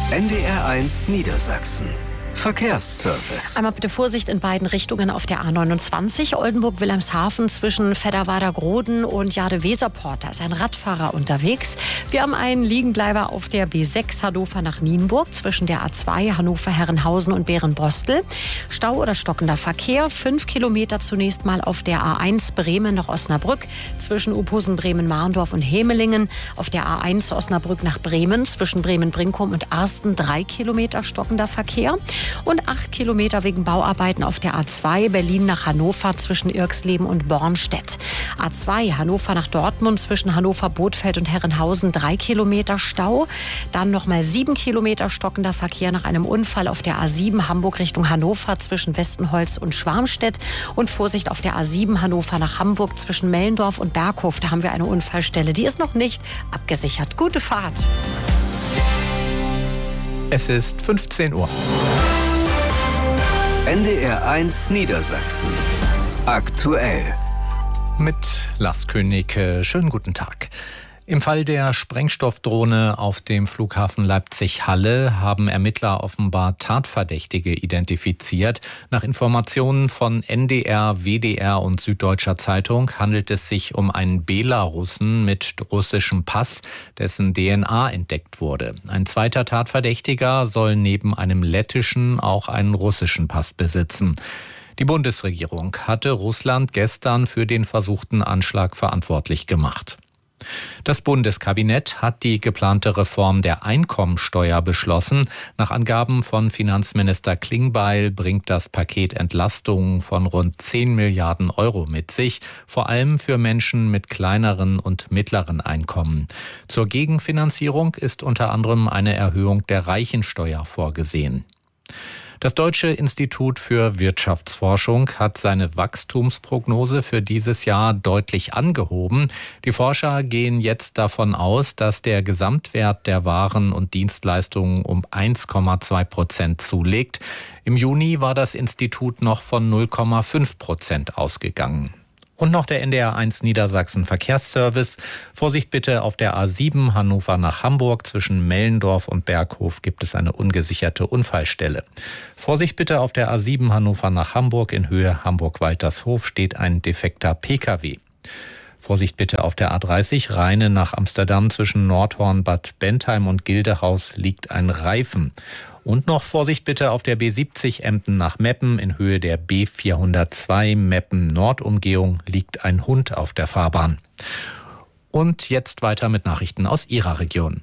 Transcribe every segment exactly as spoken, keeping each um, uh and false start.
N D R eins Niedersachsen. Verkehrsservice. Einmal bitte Vorsicht in beiden Richtungen auf der A neunundzwanzig, Oldenburg-Wilhelmshaven zwischen Fedderwader-Groden und Jade-Weserport. Da ist ein Radfahrer unterwegs. Wir haben einen Liegenbleiber auf der B sechs Hannover nach Nienburg zwischen der A zwei Hannover-Herrenhausen und Bärenbostel. Stau oder stockender Verkehr. Fünf Kilometer zunächst mal auf der A eins Bremen nach Osnabrück zwischen Uphusen, Bremen-Marndorf und Hemelingen. Auf der A eins Osnabrück nach Bremen zwischen Bremen-Brinkum und Arsten drei Kilometer stockender Verkehr. Und acht Kilometer wegen Bauarbeiten auf der A zwei Berlin nach Hannover zwischen Irxleben und Bornstedt. A zwei Hannover nach Dortmund zwischen Hannover, Bothfeld und Herrenhausen drei Kilometer Stau. Dann nochmal sieben Kilometer stockender Verkehr nach einem Unfall auf der A sieben Hamburg Richtung Hannover zwischen Westenholz und Schwarmstedt. Und Vorsicht auf der A sieben Hannover nach Hamburg zwischen Mellendorf und Berghof. Da haben wir eine Unfallstelle. Die ist noch nicht abgesichert. Gute Fahrt. Es ist fünfzehn Uhr. N D R eins Niedersachsen. Aktuell. Mit Lars König. Schönen guten Tag. Im Fall der Sprengstoffdrohne auf dem Flughafen Leipzig-Halle haben Ermittler offenbar Tatverdächtige identifiziert. Nach Informationen von N D R, W D R und Süddeutscher Zeitung handelt es sich um einen Belarussen mit russischem Pass, dessen D N A entdeckt wurde. Ein zweiter Tatverdächtiger soll neben einem lettischen auch einen russischen Pass besitzen. Die Bundesregierung hatte Russland gestern für den versuchten Anschlag verantwortlich gemacht. Das Bundeskabinett hat die geplante Reform der Einkommensteuer beschlossen. Nach Angaben von Finanzminister Klingbeil bringt das Paket Entlastungen von rund zehn Milliarden Euro mit sich, vor allem für Menschen mit kleineren und mittleren Einkommen. Zur Gegenfinanzierung ist unter anderem eine Erhöhung der Reichensteuer vorgesehen. Das Deutsche Institut für Wirtschaftsforschung hat seine Wachstumsprognose für dieses Jahr deutlich angehoben. Die Forscher gehen jetzt davon aus, dass der Gesamtwert der Waren und Dienstleistungen um eins Komma zwei Prozent zulegt. Im Juni war das Institut noch von null Komma fünf Prozent ausgegangen. Und noch der N D R eins Niedersachsen Verkehrsservice. Vorsicht bitte, auf der A sieben Hannover nach Hamburg zwischen Mellendorf und Berghof gibt es eine ungesicherte Unfallstelle. Vorsicht bitte, auf der A sieben Hannover nach Hamburg in Höhe Hamburg-Waltershof steht ein defekter P K W. Vorsicht bitte, auf der A dreißig Rheine nach Amsterdam zwischen Nordhorn, Bad Bentheim und Gildehaus liegt ein Reifen. Und noch Vorsicht bitte auf der B siebzig Emden nach Meppen in Höhe der B vierhundertzwei Meppen Nordumgehung liegt ein Hund auf der Fahrbahn. Und jetzt weiter mit Nachrichten aus Ihrer Region.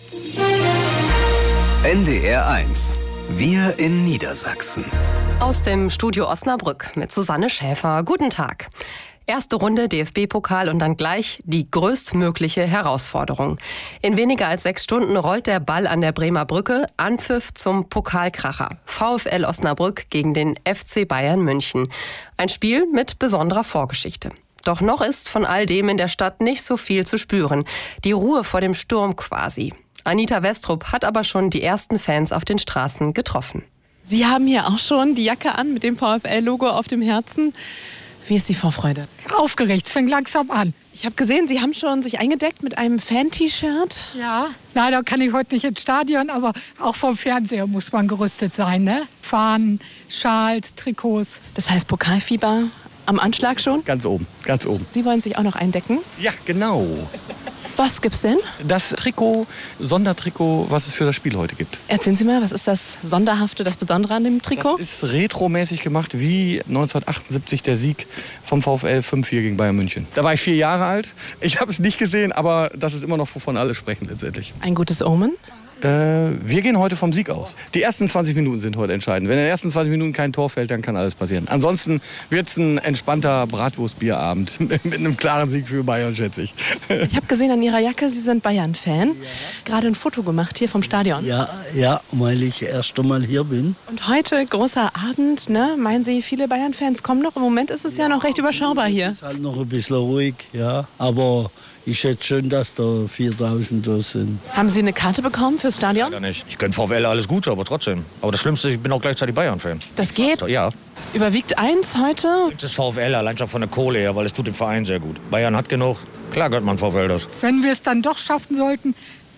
N D R eins. Wir in Niedersachsen. Aus dem Studio Osnabrück mit Susanne Schäfer. Guten Tag. Erste Runde D F B-Pokal und dann gleich die größtmögliche Herausforderung. In weniger als sechs Stunden rollt der Ball an der Bremer Brücke. Anpfiff zum Pokalkracher. VfL Osnabrück gegen den F C Bayern München. Ein Spiel mit besonderer Vorgeschichte. Doch noch ist von all dem in der Stadt nicht so viel zu spüren. Die Ruhe vor dem Sturm quasi. Anita Westrup hat aber schon die ersten Fans auf den Straßen getroffen. Sie haben hier auch schon die Jacke an mit dem VfL-Logo auf dem Herzen. Wie ist die Vorfreude? Aufgeregt, es fängt langsam an. Ich habe gesehen, Sie haben schon sich eingedeckt mit einem Fan-T-Shirt. Ja, leider kann ich heute nicht ins Stadion, aber auch vom Fernseher muss man gerüstet sein, ne? Fahnen, Schals, Trikots. Das heißt Pokalfieber am Anschlag schon? Ganz oben, ganz oben. Sie wollen sich auch noch eindecken? Ja, genau. Was gibt's denn? Das Trikot, Sondertrikot, was es für das Spiel heute gibt. Erzählen Sie mal, was ist das Sonderhafte, das Besondere an dem Trikot? Das ist retromäßig gemacht, wie neunzehnhundertachtundsiebzig der Sieg vom VfL fünf vier gegen Bayern München. Da war ich vier Jahre alt. Ich habe es nicht gesehen, aber das ist immer noch, wovon alle sprechen letztendlich. Ein gutes Omen? Äh, wir gehen heute vom Sieg aus. Die ersten zwanzig Minuten sind heute entscheidend. Wenn in den ersten zwanzig Minuten kein Tor fällt, dann kann alles passieren. Ansonsten wird es ein entspannter Bratwurst-Bierabend mit einem klaren Sieg für Bayern, schätze ich. Ich habe gesehen an Ihrer Jacke, Sie sind Bayern-Fan. Ja. Gerade ein Foto gemacht hier vom Stadion. Ja, ja, weil ich erst einmal hier bin. Und heute großer Abend, ne? Meinen Sie, viele Bayern-Fans kommen noch? Im Moment ist es ja, ja noch recht überschaubar hier. Es ist halt noch ein bisschen ruhig, ja. Aber ich schätze schon, dass da viertausend da sind. Haben Sie eine Karte bekommen fürs Stadion? Leider nicht. Ich gönne VfL alles Gute, aber trotzdem. Aber das Schlimmste, ich bin auch gleichzeitig Bayern-Fan. Das geht? Ja. Überwiegt eins heute? Das VfL allein schon von der Kohle her, weil es tut dem Verein sehr gut. Bayern hat genug. Klar gönnt man VfL das. Wenn wir es dann doch schaffen sollten,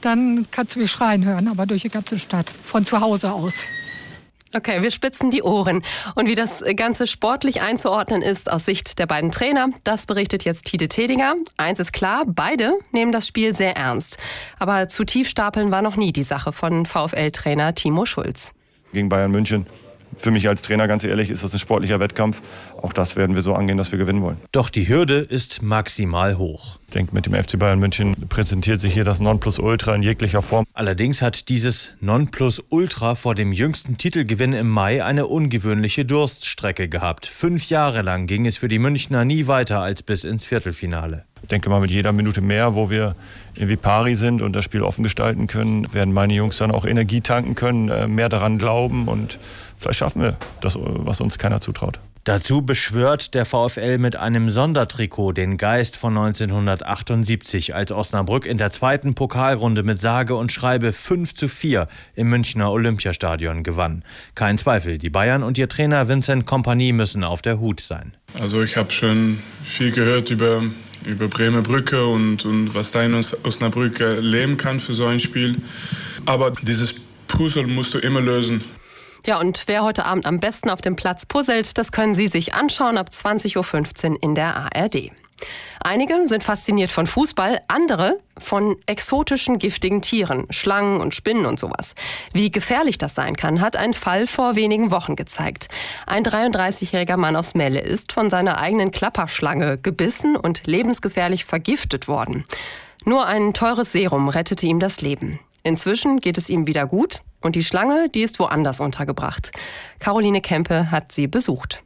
dann kannst du mich schreien hören, aber durch die ganze Stadt, von zu Hause aus. Okay, wir spitzen die Ohren. Und wie das Ganze sportlich einzuordnen ist aus Sicht der beiden Trainer, das berichtet jetzt Tide Tedinger. Eins ist klar, beide nehmen das Spiel sehr ernst. Aber zu tief stapeln war noch nie die Sache von VfL-Trainer Timo Schulz. Gegen Bayern München. Für mich als Trainer, ganz ehrlich, ist das ein sportlicher Wettkampf. Auch das werden wir so angehen, dass wir gewinnen wollen. Doch die Hürde ist maximal hoch. Ich denke, mit dem F C Bayern München präsentiert sich hier das Nonplusultra in jeglicher Form. Allerdings hat dieses Nonplusultra vor dem jüngsten Titelgewinn im Mai eine ungewöhnliche Durststrecke gehabt. Fünf Jahre lang ging es für die Münchner nie weiter als bis ins Viertelfinale. Ich denke mal, mit jeder Minute mehr, wo wir irgendwie pari sind und das Spiel offen gestalten können, werden meine Jungs dann auch Energie tanken können, mehr daran glauben und vielleicht schaffen wir das, was uns keiner zutraut. Dazu beschwört der VfL mit einem Sondertrikot den Geist von neunzehnhundertachtundsiebzig, als Osnabrück in der zweiten Pokalrunde mit sage und schreibe fünf zu vier im Münchner Olympiastadion gewann. Kein Zweifel, die Bayern und ihr Trainer Vincent Kompany müssen auf der Hut sein. Also ich habe schon viel gehört über, über Bremer Brücke und, und was da in Osnabrück leben kann für so ein Spiel. Aber dieses Puzzle musst du immer lösen. Ja, und wer heute Abend am besten auf dem Platz puzzelt, das können Sie sich anschauen ab zwanzig Uhr fünfzehn in der A R D. Einige sind fasziniert von Fußball, andere von exotischen, giftigen Tieren, Schlangen und Spinnen und sowas. Wie gefährlich das sein kann, hat ein Fall vor wenigen Wochen gezeigt. Ein dreiunddreißigjähriger Mann aus Melle ist von seiner eigenen Klapperschlange gebissen und lebensgefährlich vergiftet worden. Nur ein teures Serum rettete ihm das Leben. Inzwischen geht es ihm wieder gut und die Schlange, die ist woanders untergebracht. Caroline Kempe hat sie besucht.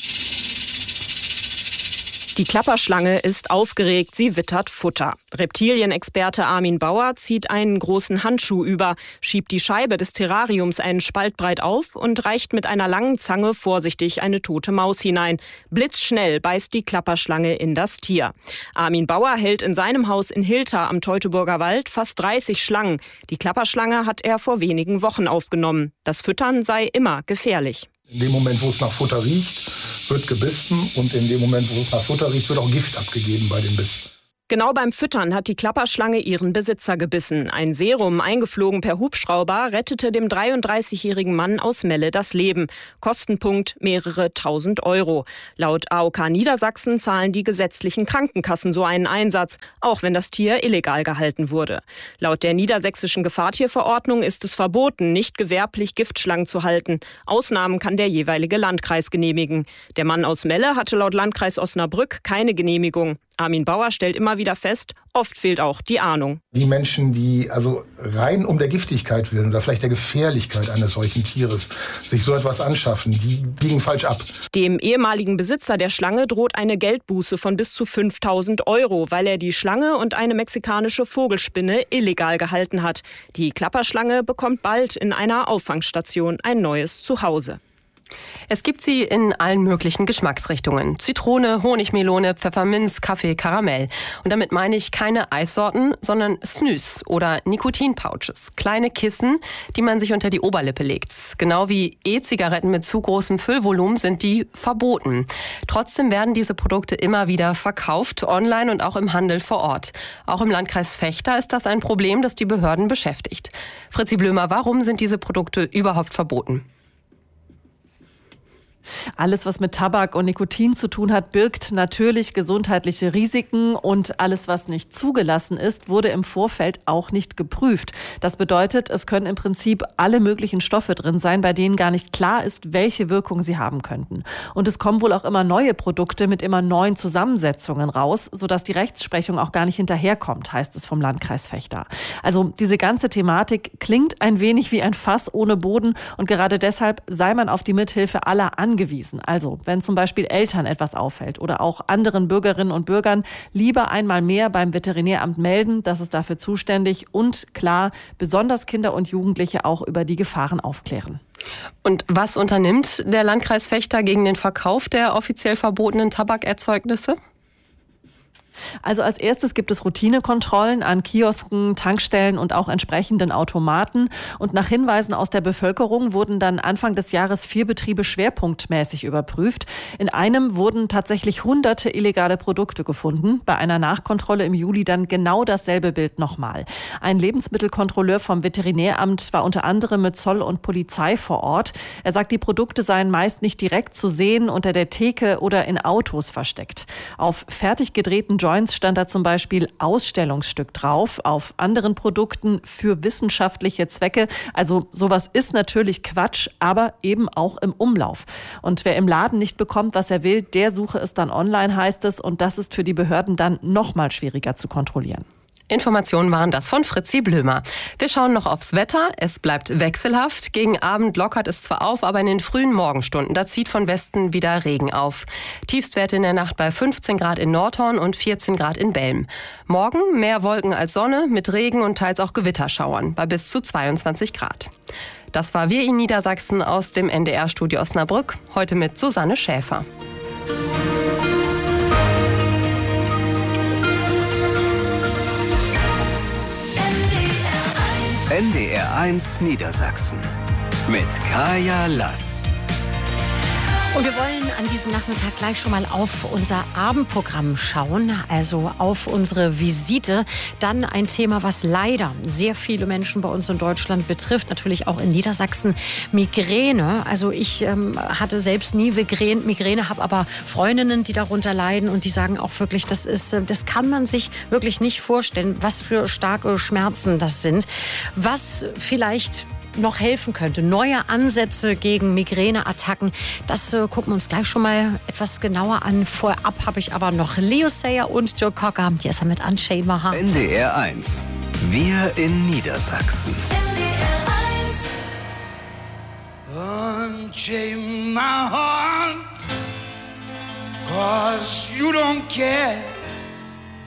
Die Klapperschlange ist aufgeregt, sie wittert Futter. Reptilienexperte Armin Bauer zieht einen großen Handschuh über, schiebt die Scheibe des Terrariums einen Spalt breit auf und reicht mit einer langen Zange vorsichtig eine tote Maus hinein. Blitzschnell beißt die Klapperschlange in das Tier. Armin Bauer hält in seinem Haus in Hilter am Teutoburger Wald fast dreißig Schlangen. Die Klapperschlange hat er vor wenigen Wochen aufgenommen. Das Füttern sei immer gefährlich. In dem Moment, wo es nach Futter riecht, wird gebissen und in dem Moment, wo es nach Futter riecht, wird auch Gift abgegeben bei dem Biss. Genau beim Füttern hat die Klapperschlange ihren Besitzer gebissen. Ein Serum, eingeflogen per Hubschrauber, rettete dem dreiunddreißigjährigen Mann aus Melle das Leben. Kostenpunkt mehrere tausend Euro. Laut A O K Niedersachsen zahlen die gesetzlichen Krankenkassen so einen Einsatz, auch wenn das Tier illegal gehalten wurde. Laut der niedersächsischen Gefahrtierverordnung ist es verboten, nicht gewerblich Giftschlangen zu halten. Ausnahmen kann der jeweilige Landkreis genehmigen. Der Mann aus Melle hatte laut Landkreis Osnabrück keine Genehmigung. Armin Bauer stellt immer wieder fest, oft fehlt auch die Ahnung. Die Menschen, die also rein um der Giftigkeit willen oder vielleicht der Gefährlichkeit eines solchen Tieres sich so etwas anschaffen, die biegen falsch ab. Dem ehemaligen Besitzer der Schlange droht eine Geldbuße von bis zu fünftausend Euro, weil er die Schlange und eine mexikanische Vogelspinne illegal gehalten hat. Die Klapperschlange bekommt bald in einer Auffangstation ein neues Zuhause. Es gibt sie in allen möglichen Geschmacksrichtungen. Zitrone, Honigmelone, Pfefferminz, Kaffee, Karamell. Und damit meine ich keine Eissorten, sondern Snus oder Nikotinpouches. Kleine Kissen, die man sich unter die Oberlippe legt. Genau wie E-Zigaretten mit zu großem Füllvolumen sind die verboten. Trotzdem werden diese Produkte immer wieder verkauft, online und auch im Handel vor Ort. Auch im Landkreis Vechta ist das ein Problem, das die Behörden beschäftigt. Fritzi Blömer, warum sind diese Produkte überhaupt verboten? Alles, was mit Tabak und Nikotin zu tun hat, birgt natürlich gesundheitliche Risiken und alles, was nicht zugelassen ist, wurde im Vorfeld auch nicht geprüft. Das bedeutet, es können im Prinzip alle möglichen Stoffe drin sein, bei denen gar nicht klar ist, welche Wirkung sie haben könnten. Und es kommen wohl auch immer neue Produkte mit immer neuen Zusammensetzungen raus, sodass die Rechtsprechung auch gar nicht hinterherkommt, heißt es vom Landkreis Vechta. Also diese ganze Thematik klingt ein wenig wie ein Fass ohne Boden und gerade deshalb sei man auf die Mithilfe aller angewiesen. Also, wenn zum Beispiel Eltern etwas auffällt oder auch anderen Bürgerinnen und Bürgern, lieber einmal mehr beim Veterinäramt melden, das ist dafür zuständig und klar, besonders Kinder und Jugendliche auch über die Gefahren aufklären. Und was unternimmt der Landkreis Vechta gegen den Verkauf der offiziell verbotenen Tabakerzeugnisse? Also als erstes gibt es Routinekontrollen an Kiosken, Tankstellen und auch entsprechenden Automaten. Und nach Hinweisen aus der Bevölkerung wurden dann Anfang des Jahres vier Betriebe schwerpunktmäßig überprüft. In einem wurden tatsächlich hunderte illegale Produkte gefunden. Bei einer Nachkontrolle im Juli dann genau dasselbe Bild nochmal. Ein Lebensmittelkontrolleur vom Veterinäramt war unter anderem mit Zoll und Polizei vor Ort. Er sagt, die Produkte seien meist nicht direkt zu sehen, unter der Theke oder in Autos versteckt. Auf fertig gedrehten Joints stand da zum Beispiel Ausstellungsstück drauf, auf anderen Produkten für wissenschaftliche Zwecke. Also sowas ist natürlich Quatsch, aber eben auch im Umlauf. Und wer im Laden nicht bekommt, was er will, der suche es dann online, heißt es. Und das ist für die Behörden dann noch mal schwieriger zu kontrollieren. Informationen waren das von Fritzi Blömer. Wir schauen noch aufs Wetter. Es bleibt wechselhaft. Gegen Abend lockert es zwar auf, aber in den frühen Morgenstunden, da zieht von Westen wieder Regen auf. Tiefstwerte in der Nacht bei fünfzehn Grad in Nordhorn und vierzehn Grad in Belm. Morgen mehr Wolken als Sonne mit Regen und teils auch Gewitterschauern bei bis zu zweiundzwanzig Grad. Das war Wir in Niedersachsen aus dem N D R-Studio Osnabrück. Heute mit Susanne Schäfer. N D R eins Niedersachsen mit Kaya Lass. Und wir wollen an diesem Nachmittag gleich schon mal auf unser Abendprogramm schauen, also auf unsere Visite. Dann ein Thema, was leider sehr viele Menschen bei uns in Deutschland betrifft, natürlich auch in Niedersachsen, Migräne. Also ich ähm, hatte selbst nie Migräne, Migräne habe aber Freundinnen, die darunter leiden und die sagen auch wirklich, das ist, das kann man sich wirklich nicht vorstellen, was für starke Schmerzen das sind. Was vielleicht noch helfen könnte. Neue Ansätze gegen Migräneattacken. Das äh, gucken wir uns gleich schon mal etwas genauer an. Vorab habe ich aber noch Leo Sayer und Joe Cocker. Die ist ja mit Unchained My Heart. N D R eins. Wir in Niedersachsen. Unchain my heart, 'cause you don't care.